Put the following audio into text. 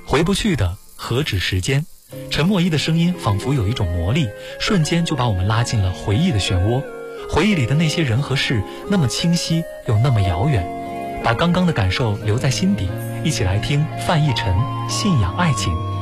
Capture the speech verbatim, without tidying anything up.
回不去的何止时间。陈默一的声音仿佛有一种魔力，瞬间就把我们拉进了回忆的漩涡。回忆里的那些人和事，那么清晰又那么遥远。把刚刚的感受留在心底，一起来听范逸臣《信仰爱情》。